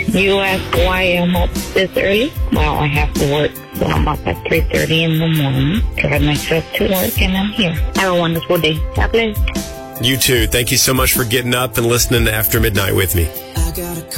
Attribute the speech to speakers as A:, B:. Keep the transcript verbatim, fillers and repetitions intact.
A: You ask why I'm up this early? Well, I have to work, so I'm up at three thirty in the morning. Drive myself to work, and I'm here. Have a wonderful day. God bless.
B: You too. Thank you so much for getting up and listening to After Midnight with me.
C: I got a